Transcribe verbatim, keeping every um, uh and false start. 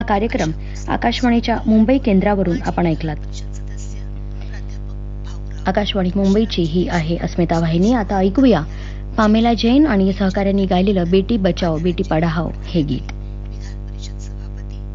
कार्यक्रम आकाशवाणीच्या मुंबई केंद्रावरून आपण ऐकलात. आकाशवाणी मुंबईची ही आहे अस्मिता वाहिनी. आता ऐकूया पामेला जैन आणि सहकाऱ्यांनी गायलेलं बेटी बचाओ बेटी पढाओ हे गीत.